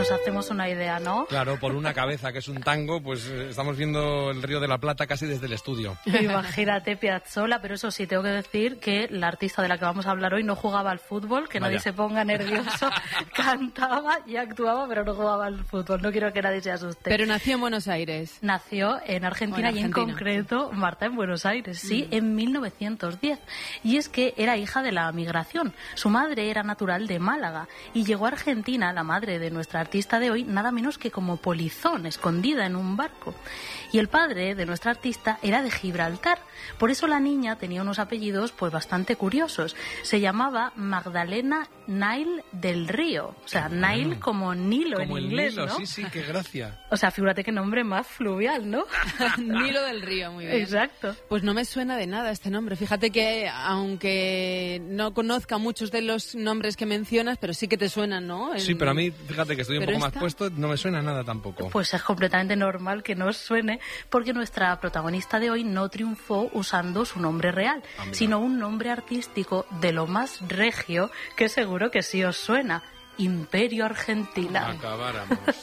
nos hacemos una idea, ¿no? Claro, por una cabeza, que es un tango, pues estamos viendo el Río de la Plata casi desde el estudio. Imagínate Piazzolla, pero eso sí, tengo que decir que la artista de la que vamos a hablar hoy no jugaba al fútbol, que nadie se ponga nervioso, cantaba y actuaba, pero no jugaba al fútbol, no quiero que nadie se asuste. Pero nació en Buenos Aires. Nació en Argentina y en concreto, Marta, en Buenos Aires, sí, en 1910. Y es que era hija de la migración. Su madre era natural de Málaga y llegó a Argentina, la madre de nuestra artista de hoy, nada menos que como polizón, escondida en un barco. Y el padre de nuestra artista era de Gibraltar. Por eso la niña tenía unos apellidos pues bastante curiosos. Se llamaba Magdalena Nile del Río. O sea, Nile como Nilo como en inglés, Nilo, ¿no? Sí, qué gracia. O sea, figúrate qué nombre más fluvial, ¿no? Nilo del Río, muy bien. Exacto. Pues no me suena de nada este nombre. Fíjate que, aunque no conozca muchos de los nombres que mencionas, pero sí que te suenan, ¿no? Sí, pero a mí, fíjate que estoy un poco más puesto, no me suena nada tampoco. Pues es completamente normal que no os suene, porque nuestra protagonista de hoy no triunfó usando su nombre real, sino un nombre artístico de lo más regio, que seguro que sí os suena: Imperio Argentina. Acabáramos.